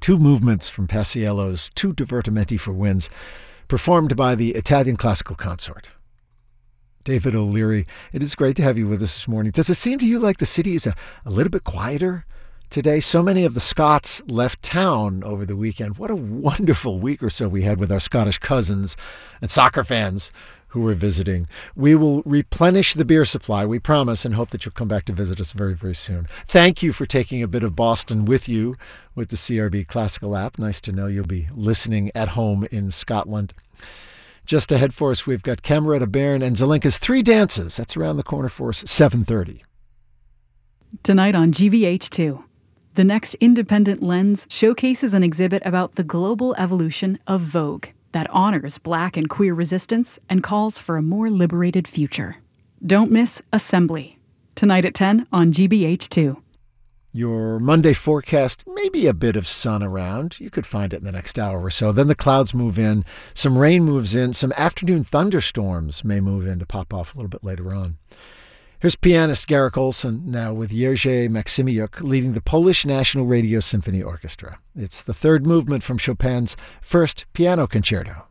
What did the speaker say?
two movements from Paisiello's Two Divertimenti for Winds, performed by the Italian Classical Consort. David O'Leary, it is great to have you with us this morning. Does it seem to you like the city is a little bit quieter today? So many of the Scots left town over the weekend. What a wonderful week or so we had with our Scottish cousins and soccer fans who were visiting. We will replenish the beer supply, we promise, and hope that you'll come back to visit us very, very soon. Thank you for taking a bit of Boston with you with the CRB Classical app. Nice to know you'll be listening at home in Scotland. Just ahead for us, we've got Cameretta Bairn and Zelenka's Three Dances. That's around the corner for us, 7:30. Tonight on GVH2, the next Independent Lens showcases an exhibit about the global evolution of Vogue that honors Black and queer resistance and calls for a more liberated future. Don't miss Assembly, tonight at 10 on GBH2. Your Monday forecast, maybe a bit of sun around. You could find it in the next hour or so. Then the clouds move in, some rain moves in, some afternoon thunderstorms may move in to pop off a little bit later on. Here's pianist Garrick Olson now with Jerzy Maksymyuk leading the Polish National Radio Symphony Orchestra. It's the third movement from Chopin's First Piano Concerto.